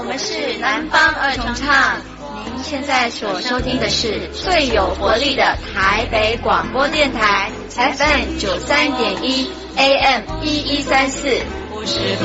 我们是南方二重唱，您现在所收听的是最有活力的台北广播电台 FM 93.1 AM 1134。